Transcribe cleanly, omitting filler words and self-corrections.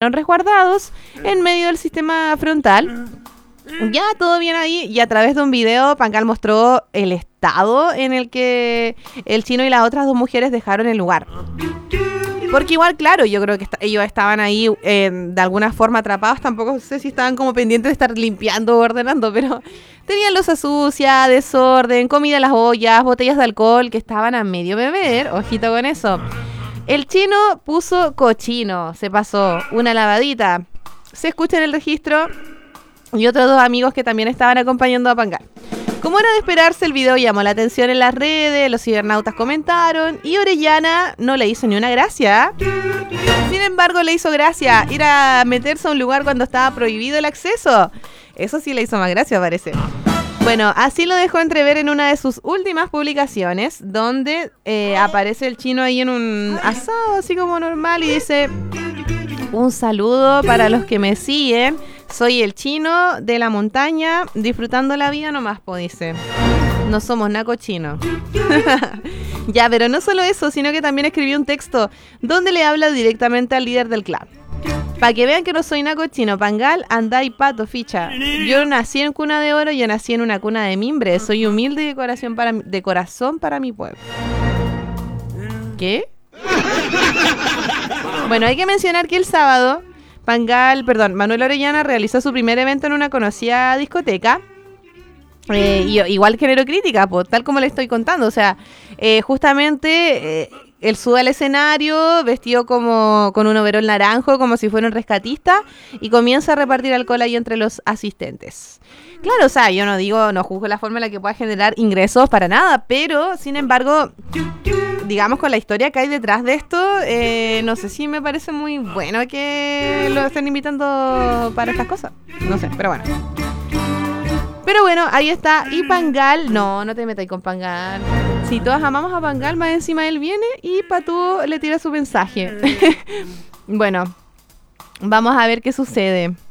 resguardados en medio del sistema frontal. Ya todo bien ahí, y a través de un video Pangal mostró el estado en el que el chino y las otras dos mujeres dejaron el lugar. Porque igual, claro, yo creo que ellos estaban ahí de alguna forma atrapados. Tampoco sé si estaban como pendientes de estar limpiando o ordenando, pero tenían losa sucia, desorden, comida en las ollas, botellas de alcohol que estaban a medio beber. Ojito con eso. El chino puso cochino, se pasó una lavadita. Se escucha en el registro, y otros dos amigos que también estaban acompañando a Pangal. Como era de esperarse, el video llamó la atención en las redes, los cibernautas comentaron, y Orellana no le hizo ni una gracia. Sin embargo, le hizo gracia ir a meterse a un lugar cuando estaba prohibido el acceso. Eso sí le hizo más gracia, parece. Bueno, así lo dejó entrever en una de sus últimas publicaciones, donde aparece el chino ahí en un asado, así como normal, y dice: un saludo para los que me siguen. Soy el chino de la montaña, disfrutando la vida nomás, dice. No somos naco chino. Ya, pero no solo eso, sino que también escribió un texto donde le habla directamente al líder del clan. Para que vean que no soy naco chino, Pangal, andá y pato, ficha. Yo nací en cuna de oro, yo nací en una cuna de mimbre. Soy humilde y de corazón para mi pueblo. ¿Qué? Bueno, hay que mencionar que el sábado Manuel Orellana realizó su primer evento en una conocida discoteca. Y igual generó crítica, tal como le estoy contando. O sea, justamente él sube al escenario vestido como con un overol naranjo, como si fuera un rescatista, y comienza a repartir alcohol ahí entre los asistentes. Claro, o sea, yo no juzgo la forma en la que pueda generar ingresos para nada, pero sin embargo, digamos, con la historia que hay detrás de esto, no sé si me parece muy bueno que lo estén invitando para estas cosas. No sé, pero bueno. Pero bueno, ahí está. Y Pangal, no te metas con Pangal. Si todas amamos a Pangal, más encima él viene y Patú le tira su mensaje. Bueno, vamos a ver qué sucede.